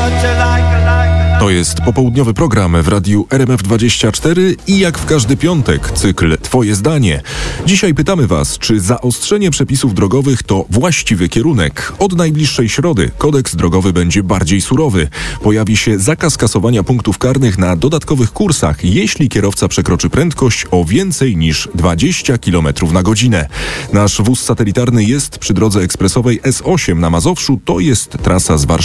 To jest popołudniowy program w radiu RMF24 i jak w każdy piątek cykl Twoje zdanie. Dzisiaj pytamy Was, czy zaostrzenie przepisów drogowych to właściwy kierunek? Od najbliższej środy kodeks drogowy będzie bardziej surowy. Pojawi się zakaz kasowania punktów karnych na dodatkowych kursach, jeśli kierowca przekroczy prędkość o więcej niż 20 km na godzinę. Nasz wóz satelitarny jest przy drodze ekspresowej S8 na Mazowszu. To jest trasa z Warszawy